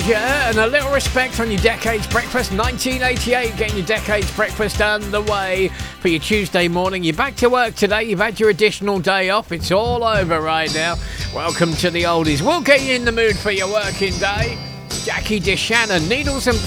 Danger and a little respect on your Decades Breakfast. 1988, getting your Decades Breakfast underway for your Tuesday morning. You're back to work today. You've had your additional day off. It's all over right now. Welcome to the oldies. We'll get you in the mood for your working day. Jackie DeShannon, Needles and